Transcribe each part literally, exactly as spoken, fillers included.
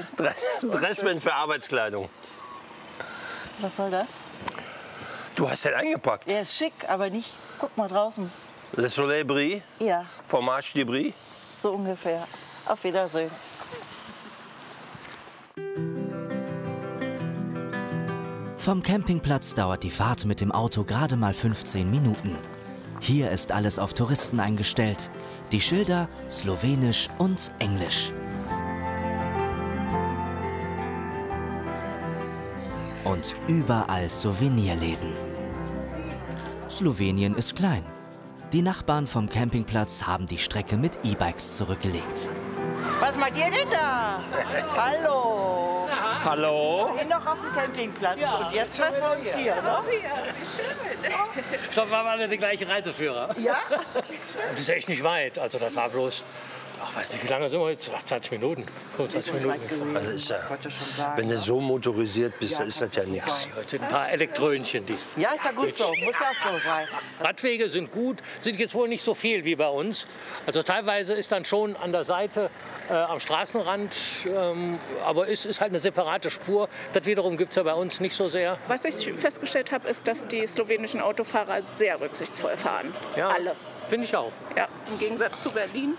sehen. Dressman für Arbeitskleidung. Was soll das? Du hast den eingepackt. Der ist schick, aber nicht. Guck mal draußen. Le Soleil brille. Ja. Fromage de brie. So ungefähr. Auf Wiedersehen. Vom Campingplatz dauert die Fahrt mit dem Auto gerade mal fünfzehn Minuten. Hier ist alles auf Touristen eingestellt. Die Schilder slowenisch und englisch. Und überall Souvenirläden. Slowenien ist klein. Die Nachbarn vom Campingplatz haben die Strecke mit E-Bikes zurückgelegt. Was macht ihr denn da? Hallo. Hallo. Wir sind noch auf dem Campingplatz ja, und jetzt treffen wir uns hier, ne? Oh ja, wie schön. Ich glaube, wir haben alle den gleichen Reiseführer. Ja? Das ist echt nicht weit. Also das war bloß, ach, weiß nicht, wie lange sind wir jetzt? zwanzig Minuten, fünfundzwanzig Minuten gefahren. Also ist ja, schon sagen, wenn du so motorisiert bist, ja, dann ist das ja nichts. Jetzt sind ein paar Elektrönchen, die. Ja, ist ja gut so. Muss ja auch so sein. Radwege sind gut, sind jetzt wohl nicht so viel wie bei uns. Also teilweise ist dann schon an der Seite, äh, am Straßenrand, ähm, aber es ist halt eine separate Spur. Das wiederum gibt es ja bei uns nicht so sehr. Was ich festgestellt habe, ist, dass die slowenischen Autofahrer sehr rücksichtsvoll fahren. Ja, alle. Finde ich auch. Ja, im Gegensatz zu Berlin.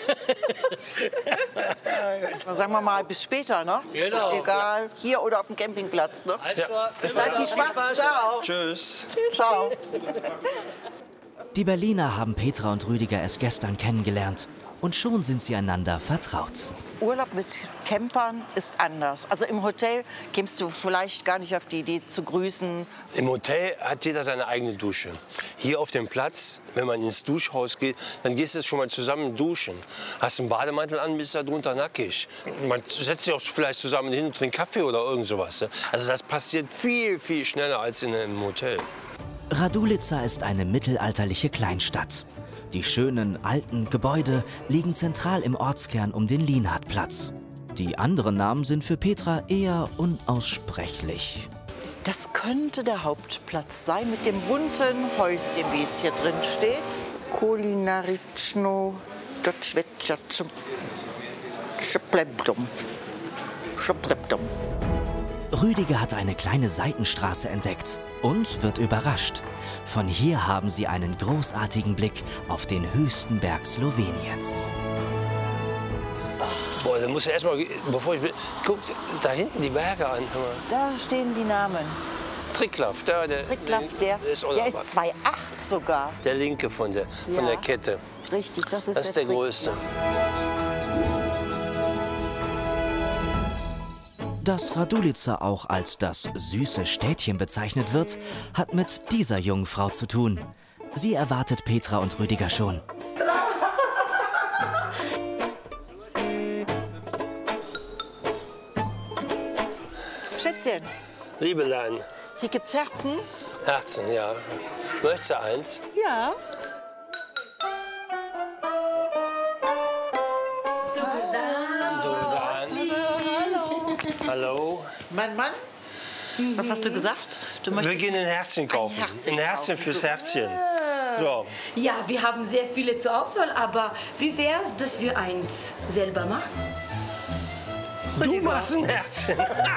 Sagen wir mal, bis später, ne? Genau. Egal, hier oder auf dem Campingplatz, ne? Also, ja. Bis dann, viel Spaß. Ciao. Tschüss. Ciao. Die Berliner haben Petra und Rüdiger erst gestern kennengelernt. Und schon sind sie einander vertraut. Urlaub mit Campern ist anders. Also im Hotel kämst du vielleicht gar nicht auf die Idee zu grüßen. Im Hotel hat jeder seine eigene Dusche. Hier auf dem Platz, wenn man ins Duschhaus geht, dann gehst du schon mal zusammen duschen. Hast einen Bademantel an, bist da drunter nackig. Man setzt sich auch vielleicht zusammen hin und trinkt Kaffee oder irgend sowas. Also das passiert viel, viel schneller als in einem Hotel. Radulica ist eine mittelalterliche Kleinstadt. Die schönen, alten Gebäude liegen zentral im Ortskern um den Lienhardtplatz. Die anderen Namen sind für Petra eher unaussprechlich. Das könnte der Hauptplatz sein mit dem bunten Häuschen, wie es hier drin steht. Kulinariczno Docwetschatschum. Schöplepdum. Schöplepdum. Rüdiger hat eine kleine Seitenstraße entdeckt und wird überrascht. Von hier haben sie einen großartigen Blick auf den höchsten Berg Sloweniens. Boah, da muss ich erst mal, bevor ich, guck da hinten die Berge an. Da stehen die Namen. Triglav, da der. Triglav, der, der ist, der ist zwei Komma acht sogar. Der linke von der, von Ja. der Kette. Richtig, das ist Das ist der Triglav. größte. Dass Radulica auch als das süße Städtchen bezeichnet wird, hat mit dieser jungen Frau zu tun. Sie erwartet Petra und Rüdiger schon. Schätzchen, Liebelein, hier gibt's Herzen? Herzen, ja. Möchtest du eins? Ja. Hallo? Mein Mann? Was hast du gesagt? Du Wir möchtest gehen ein Herzchen kaufen. Ein Herzchen Ein Herzchen kaufen. fürs Herzchen. So. Ja, wir haben sehr viele zur Auswahl, aber wie wär's, dass wir eins selber machen? Du machst ein Herzchen.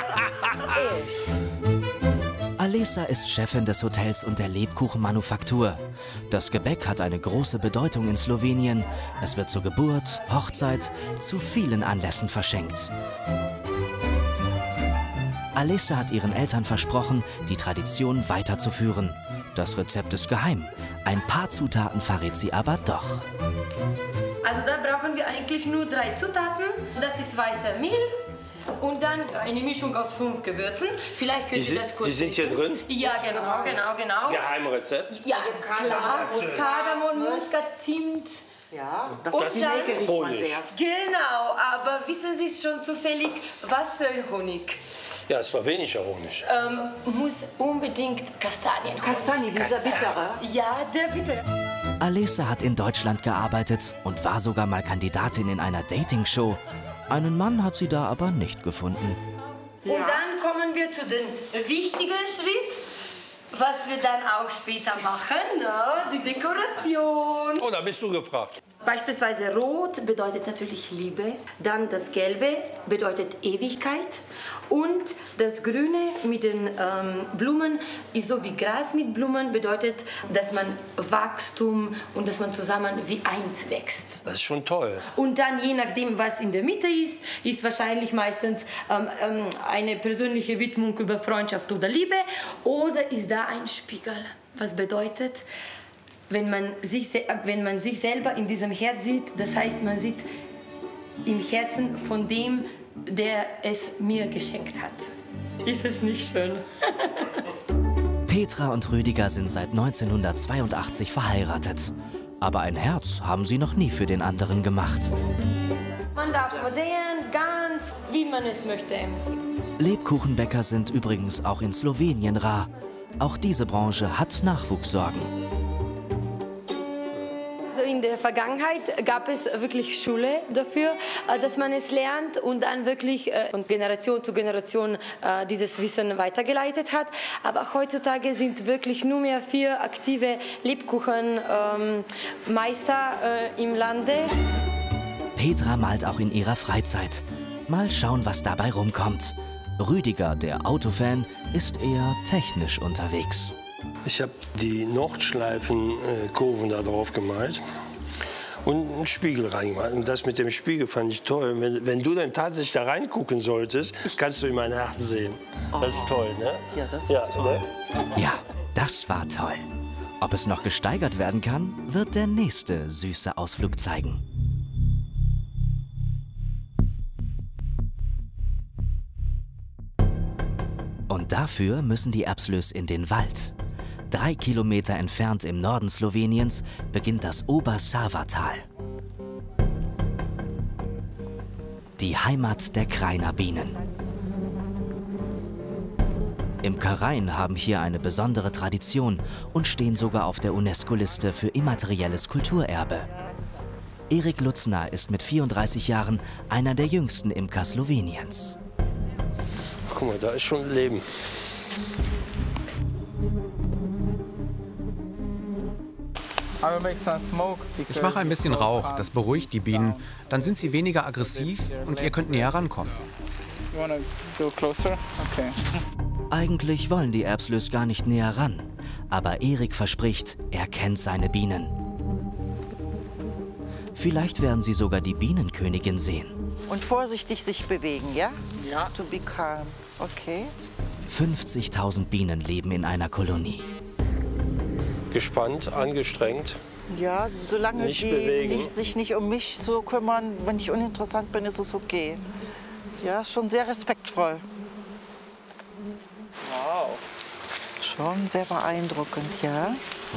Alesa ist Chefin des Hotels und der Lebkuchenmanufaktur. Das Gebäck hat eine große Bedeutung in Slowenien. Es wird zur Geburt, Hochzeit, zu vielen Anlässen verschenkt. Alesa hat ihren Eltern versprochen, die Tradition weiterzuführen. Das Rezept ist geheim. Ein paar Zutaten verrät sie aber doch. Also da brauchen wir eigentlich nur drei Zutaten. Das ist weißer Mehl und dann eine Mischung aus fünf Gewürzen. Vielleicht könnt Die ihr sind- das kurz die sind hier prüfen. drin? Ja, genau, genau, genau. Geheimrezept. Ja, klar. Kardamom, Muskat, Zimt. Ja, das, Und das dann- Nelke riecht man Honig. sehr. Genau, aber wissen Sie schon zufällig, was für ein Honig? Ja, slowenischer Honig. Ähm, muss unbedingt Kastanien. Kastanie, dieser bittere. Ja, der bittere. Alesa hat in Deutschland gearbeitet und war sogar mal Kandidatin in einer Dating-Show. Einen Mann hat sie da aber nicht gefunden. Und dann kommen wir zu dem wichtigen Schritt, was wir dann auch später machen, ne? Die Dekoration. Oh, da bist du gefragt. Beispielsweise Rot bedeutet natürlich Liebe, dann das Gelbe bedeutet Ewigkeit und das Grüne mit den ähm, Blumen ist so wie Gras mit Blumen, bedeutet, dass man Wachstum und dass man zusammen wie eins wächst. Das ist schon toll. Und dann, je nachdem, was in der Mitte ist, ist wahrscheinlich meistens ähm, ähm, eine persönliche Widmung über Freundschaft oder Liebe oder ist da ein Spiegel, was bedeutet, wenn man sich, wenn man sich selber in diesem Herz sieht, das heißt, man sieht im Herzen von dem, der es mir geschenkt hat. Ist es nicht schön? Petra und Rüdiger sind seit neunzehnhundertzweiundachtzig verheiratet. Aber ein Herz haben sie noch nie für den anderen gemacht. Man darf modern, ganz, wie man es möchte. Lebkuchenbäcker sind übrigens auch in Slowenien rar. Auch diese Branche hat Nachwuchssorgen. Also in der Vergangenheit gab es wirklich Schule dafür, dass man es lernt und dann wirklich von Generation zu Generation dieses Wissen weitergeleitet hat. Aber heutzutage sind wirklich nur mehr vier aktive Lebkuchenmeister im Lande. Petra malt auch in ihrer Freizeit. Mal schauen, was dabei rumkommt. Rüdiger, der Autofan, ist eher technisch unterwegs. Ich habe die Nordschleifenkurven da drauf gemalt und einen Spiegel reingemalt. Und das mit dem Spiegel fand ich toll. Wenn, wenn du dann tatsächlich da reingucken solltest, kannst du in mein Herz sehen. Das ist toll, ne? Ja, das ist ja, toll. Ne? Ja, das war toll. Ob es noch gesteigert werden kann, wird der nächste süße Ausflug zeigen. Und dafür müssen die Erbslös in den Wald. Drei Kilometer entfernt im Norden Sloweniens beginnt das Obersava-Tal. Die Heimat der Krainer-Bienen. Imkereien haben hier eine besondere Tradition und stehen sogar auf der UNESCO-Liste für immaterielles Kulturerbe. Erik Lutzner ist mit vierunddreißig Jahren einer der jüngsten Imker Sloweniens. Guck mal, da ist schon Leben. Ich mache ein bisschen Rauch, das beruhigt die Bienen. Dann sind sie weniger aggressiv und ihr könnt näher rankommen. Eigentlich wollen die Erbslös gar nicht näher ran. Aber Erik verspricht, er kennt seine Bienen. Vielleicht werden sie sogar die Bienenkönigin sehen. Und vorsichtig sich bewegen, ja? Ja. To be calm. Okay. fünfzigtausend Bienen leben in einer Kolonie. Gespannt, angestrengt. Ja, solange Nicht die bewegen. nicht, sich nicht um mich so kümmern, wenn ich uninteressant bin, ist es okay. Ja, schon sehr respektvoll. Wow. Schon sehr beeindruckend, ja.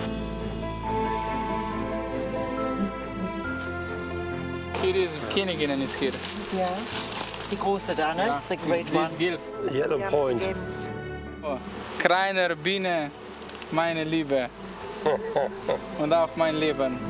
Hier ist Königin ist hier. Ja. Die große da, ne? Ja. The great Die one. ist gelb. Yellow Ja, Point. gegeben. Oh. Kreiner Biene, meine Liebe. Und auch mein Leben.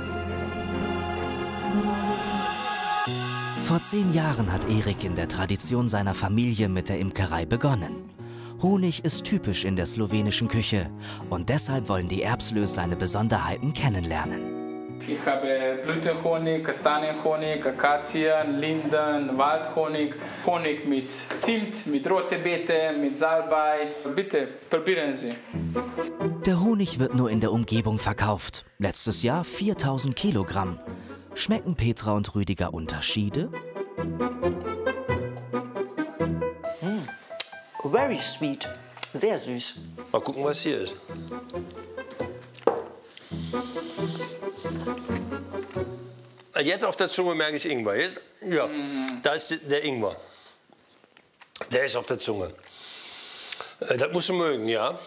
Vor zehn Jahren hat Erik in der Tradition seiner Familie mit der Imkerei begonnen. Honig ist typisch in der slowenischen Küche und deshalb wollen die Erbslös seine Besonderheiten kennenlernen. Ich habe Blütenhonig, Kastanienhonig, Akazien, Linden, Waldhonig, Honig mit Zimt, mit rote Beete, mit Salbei. Bitte, probieren Sie. Der Honig wird nur in der Umgebung verkauft. Letztes Jahr viertausend Kilogramm. Schmecken Petra und Rüdiger Unterschiede? Mm. Very sweet. Sehr süß. Mal gucken, was hier ist. Jetzt auf der Zunge merke ich Ingwer. Jetzt, ja, mm. da ist der Ingwer. Der ist auf der Zunge. Das musst du mögen, ja.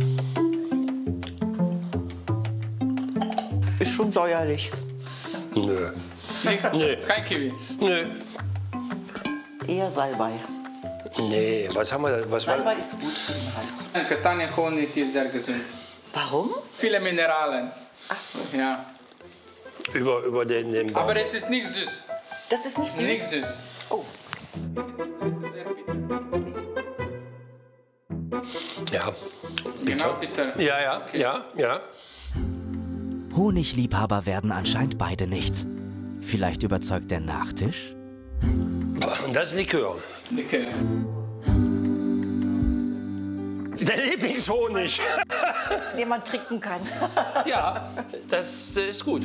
Ist schon säuerlich. Nö. Nicht? Nö. Kein Kiwi. Nö. Eher Salbei. Nee, was haben wir da? Was war Salbei ist gut für den Hals. Kastanienhonig ist sehr gesund. Warum? Viele Mineralien. Ach so. Ja. über, über den, den Baum? Aber es ist nicht süß. Das ist nicht süß? Nicht süß. Oh. Ja. Genau, bitter. Ja, ja, Okay. ja, ja. Honigliebhaber werden anscheinend beide nicht. Vielleicht überzeugt der Nachtisch? Das ist Likör. Likör. Der Lieblingshonig. Den man trinken kann. Ja, das ist gut.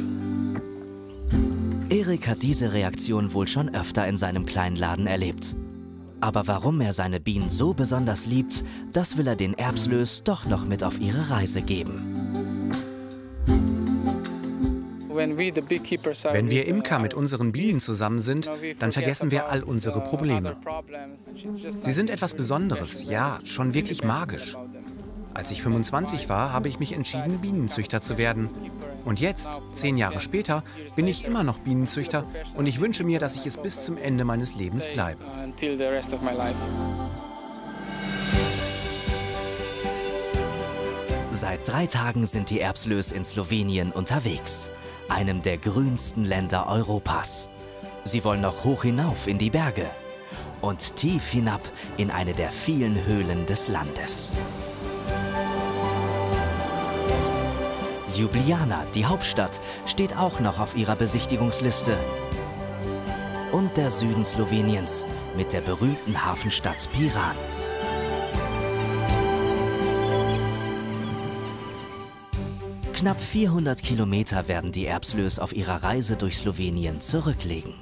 Erik hat diese Reaktion wohl schon öfter in seinem kleinen Laden erlebt. Aber warum er seine Bienen so besonders liebt, das will er den Erbslös doch noch mit auf ihre Reise geben. Wenn wir Imker mit unseren Bienen zusammen sind, dann vergessen wir all unsere Probleme. Sie sind etwas Besonderes, ja, schon wirklich magisch. Als ich fünfundzwanzig war, habe ich mich entschieden, Bienenzüchter zu werden. Und jetzt, zehn Jahre später, bin ich immer noch Bienenzüchter und ich wünsche mir, dass ich es bis zum Ende meines Lebens bleibe. Seit drei Tagen sind die Erbslös in Slowenien unterwegs, einem der grünsten Länder Europas. Sie wollen noch hoch hinauf in die Berge und tief hinab in eine der vielen Höhlen des Landes. Ljubljana, die Hauptstadt, steht auch noch auf ihrer Besichtigungsliste. Und der Süden Sloweniens mit der berühmten Hafenstadt Piran. Knapp vierhundert Kilometer werden die Erbslös auf ihrer Reise durch Slowenien zurücklegen.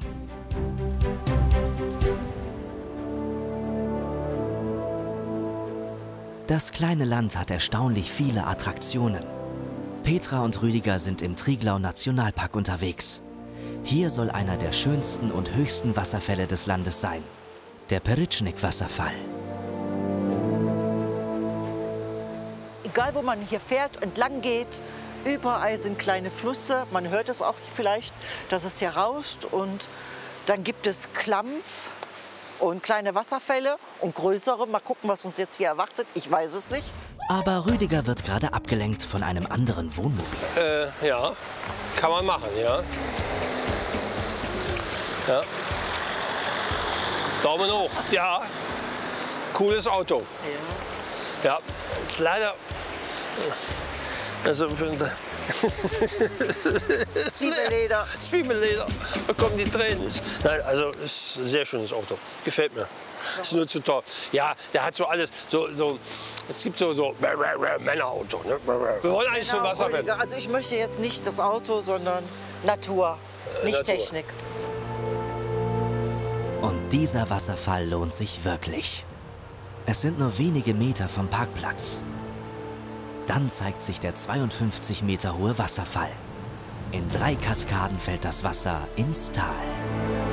Das kleine Land hat erstaunlich viele Attraktionen. Petra und Rüdiger sind im Triglau-Nationalpark unterwegs. Hier soll einer der schönsten und höchsten Wasserfälle des Landes sein, der Peritschnik-Wasserfall. Egal, wo man hier fährt, entlang geht, überall sind kleine Flüsse. Man hört es auch vielleicht, dass es hier rauscht. Und dann gibt es Klamms und kleine Wasserfälle und größere. Mal gucken, was uns jetzt hier erwartet. Ich weiß es nicht. Aber Rüdiger wird gerade abgelenkt von einem anderen Wohnmobil. Äh, ja, kann man machen, ja. Ja. Daumen hoch, ja. Cooles Auto. Ja. Ja, leider. Also, Zwiebelleder. Zwiebelleder, da kommen die Tränen. Nein, also ist ein sehr schönes Auto. Gefällt mir. Ist nur zu teuer. Ja, der hat so alles. So, so, es gibt so, so Männerauto. Ne? Wir wollen eigentlich Genau, so Wasserfälle. Also ich möchte jetzt nicht das Auto, sondern Natur, nicht Natur. Technik. Und dieser Wasserfall lohnt sich wirklich. Es sind nur wenige Meter vom Parkplatz. Dann zeigt sich der zweiundfünfzig Meter hohe Wasserfall. In drei Kaskaden fällt das Wasser ins Tal.